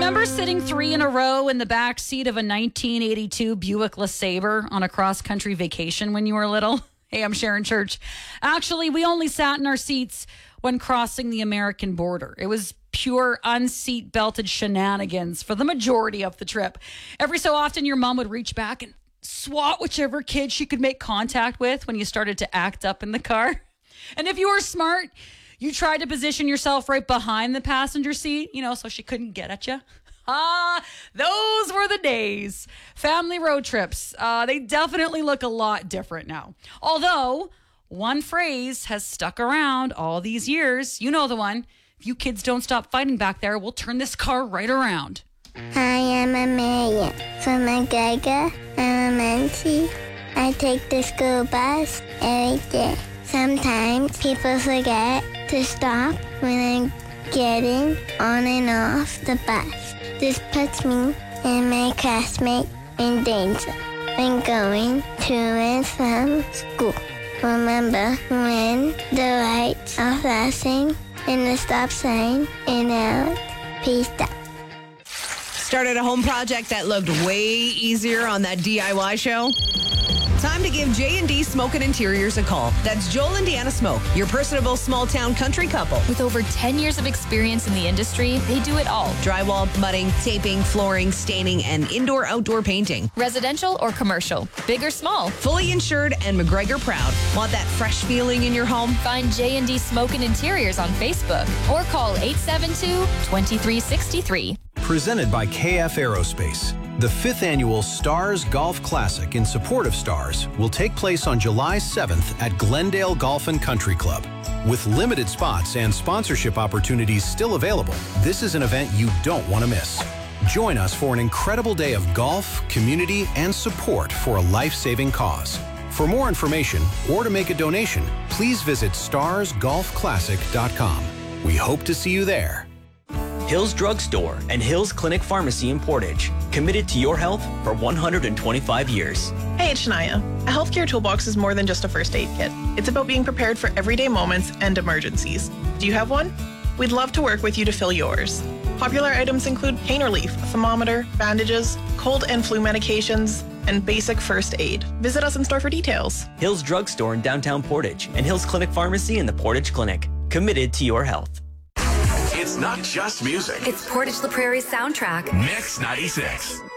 remember sitting 3 in a row in the back seat of a 1982 Buick LeSabre on a cross-country vacation when you were little? Hey, I'm Sharon Church. Actually, we only sat in our seats when crossing the American border. It was pure unseat belted shenanigans for the majority of the trip. Every so often, your mom would reach back and swat whichever kid she could make contact with when you started to act up in the car. And if you were smart, you tried to position yourself right behind the passenger seat, so she couldn't get at you. Those were the days. Family road trips, they definitely look a lot different now. Although, one phrase has stuck around all these years. You know the one. If you kids don't stop fighting back there, we'll turn this car right around. Hi, I'm Amelia from McGregor Elementary. I take the school bus every day. Sometimes people forget to stop when I'm getting on and off the bus. This puts me and my classmates in danger when going to and from school. Remember when the lights are flashing and the stop sign is out, please stop. Started a home project that looked way easier on that DIY show? Time to give J&D Smoke and Interiors a call. That's Joel and Deanna Smoke, your personable small-town country couple. With over 10 years of experience in the industry, they do it all. Drywall, mudding, taping, flooring, staining, and indoor-outdoor painting. Residential or commercial, big or small. Fully insured and McGregor proud. Want that fresh feeling in your home? Find J&D Smoke and Interiors on Facebook or call 872-2363. Presented by KF Aerospace. The 5th annual Stars Golf Classic in support of Stars will take place on July 7th at Glendale Golf and Country Club. With limited spots and sponsorship opportunities still available, this is an event you don't want to miss. Join us for an incredible day of golf, community, and support for a life-saving cause. For more information or to make a donation, please visit starsgolfclassic.com. We hope to see you there. Hills Drug Store and Hills Clinic Pharmacy in Portage. Committed to your health for 125 years. Hey, it's Shania. A healthcare toolbox is more than just a first aid kit. It's about being prepared for everyday moments and emergencies. Do you have one? We'd love to work with you to fill yours. Popular items include pain relief, a thermometer, bandages, cold and flu medications, and basic first aid. Visit us in store for details. Hills Drug Store in downtown Portage and Hills Clinic Pharmacy in the Portage Clinic. Committed to your health. It's not just music. It's Portage La Prairie's soundtrack. Mix 96.